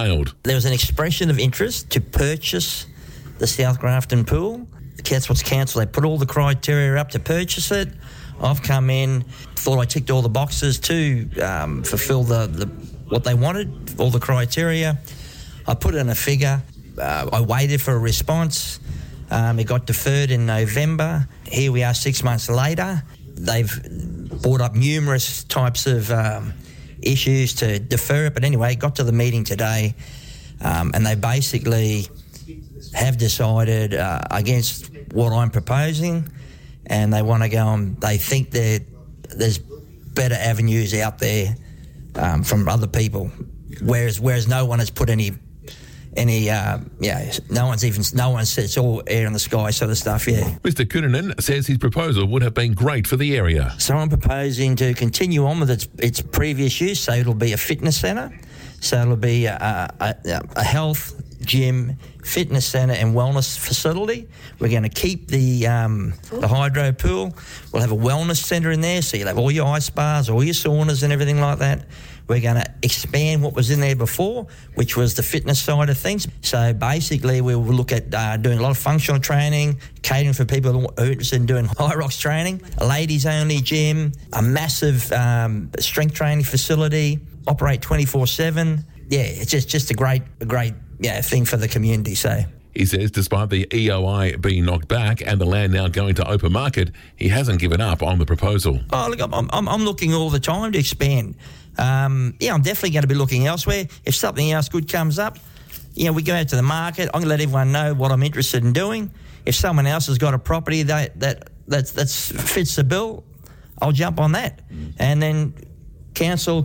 failed. There was an expression of interest to purchase the South Grafton pool. The Cotswolds Council, they put all the criteria up to purchase it. I've come in, thought I ticked all the boxes to fulfil the what they wanted, all the criteria. I put in a figure. I waited for a response. It got deferred in November. Here we are 6 months later. They've brought up numerous types of issues to defer it. But anyway, it got to the meeting today, and they basically have decided against what I'm proposing, and they want to go on. They think there's better avenues out there from other people, whereas no one has put any no one said it's all air in the sky sort of stuff. Mr. Kunanen says his proposal would have been great for the area. So I'm proposing to continue on with its previous use. So it'll be a fitness centre. So it'll be a health gym, fitness centre and wellness facility. We're going to keep the hydro pool. We'll have a wellness centre in there, so you'll have all your ice bars, all your saunas and everything like that. We're going to expand what was in there before, which was the fitness side of things. So basically we will look at doing a lot of functional training, catering for people who are interested in doing high rocks training, a ladies-only gym, a massive strength training facility, operate 24/7. Yeah, it's just a great thing for the community. So he says despite the EOI being knocked back and the land now going to open market, he hasn't given up on the proposal. Oh, look, I'm looking all the time to expand. I'm definitely going to be looking elsewhere. If something else good comes up, we go out to the market. I'm going to let everyone know what I'm interested in doing. If someone else has got a property that fits the bill, I'll jump on that. And then council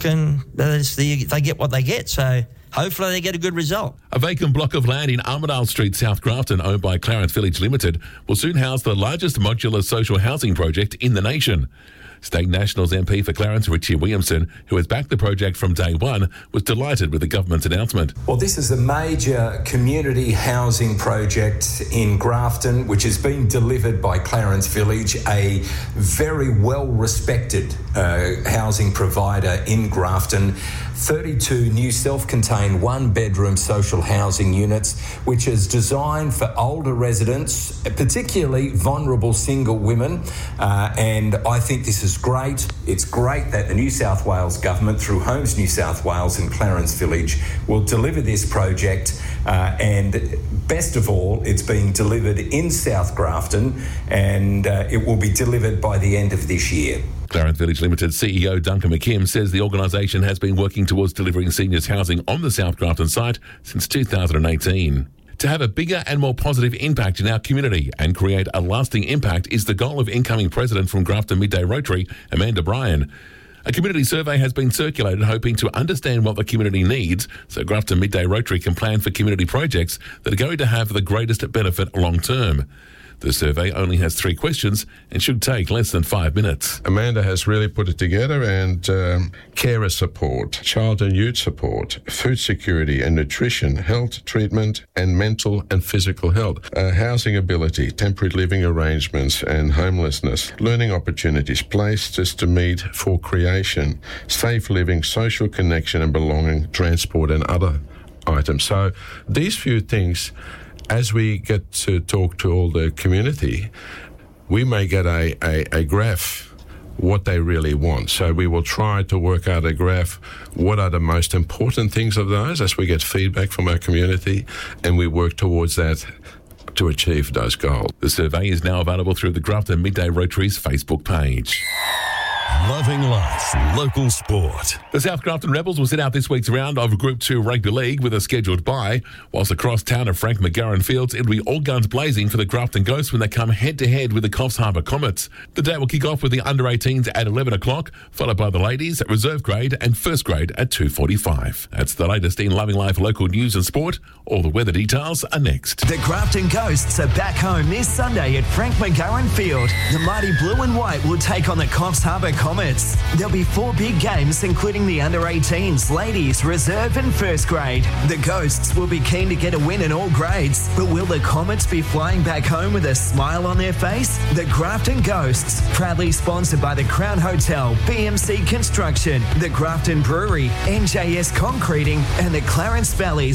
they get what they get. So hopefully they get a good result. A vacant block of land in Armidale Street, South Grafton, owned by Clarence Village Limited, will soon house the largest modular social housing project in the nation. State Nationals MP for Clarence, Richie Williamson, who has backed the project from day one, was delighted with the government's announcement. Well, this is a major community housing project in Grafton, which is being delivered by Clarence Village, a very well-respected housing provider in Grafton. 32 new self-contained one-bedroom social housing units, which is designed for older residents, particularly vulnerable single women, and I think this is great. It's great that the New South Wales government, through Homes New South Wales and Clarence Village, will deliver this project, and best of all, it's being delivered in South Grafton, and it will be delivered by the end of this year. Clarence Village Limited CEO Duncan McKim says the organisation has been working towards delivering seniors housing on the South Grafton site since 2018. To have a bigger and more positive impact in our community and create a lasting impact is the goal of incoming president from Grafton Midday Rotary, Amanda Bryan. A community survey has been circulated hoping to understand what the community needs so Grafton Midday Rotary can plan for community projects that are going to have the greatest benefit long term. The survey only has 3 questions and should take less than 5 minutes. Amanda has really put it together, and carer support, child and youth support, food security and nutrition, health treatment and mental and physical health, housing ability, temporary living arrangements and homelessness, learning opportunities, places to meet for creation, safe living, social connection and belonging, transport and other items. So these few things, as we get to talk to all the community, we may get a graph what they really want. So we will try to work out a graph, what are the most important things of those as we get feedback from our community, and we work towards that to achieve those goals. The survey is now available through the Grafton Midday Rotary's Facebook page. Loving life, local sport. The South Grafton Rebels will sit out this week's round of Group 2 Rugby League with a scheduled bye, whilst across town of Frank McGarren Fields, it'll be all guns blazing for the Grafton Ghosts when they come head-to-head with the Coffs Harbour Comets. The day will kick off with the under-18s at 11 o'clock, followed by the ladies at reserve grade and first grade at 2:45. That's the latest in Loving Life local news and sport. All the weather details are next. The Grafton Ghosts are back home this Sunday at Frank McGarren Field. The mighty blue and white will take on the Coffs Harbour Comets. There'll be 4 big games, including the under-18s, ladies, reserve and first grade. The Ghosts will be keen to get a win in all grades, but will the Comets be flying back home with a smile on their face? The Grafton Ghosts, proudly sponsored by the Crown Hotel, BMC Construction, the Grafton Brewery, NJS Concreting and the Clarence Valley